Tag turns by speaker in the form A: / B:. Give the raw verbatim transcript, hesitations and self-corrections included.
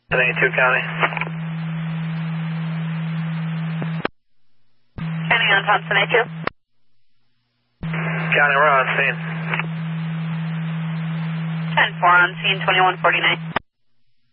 A: eighty-two County.
B: County on Thompson A two.
A: County, we're on scene.
B: ten four on scene, twenty-one forty-nine.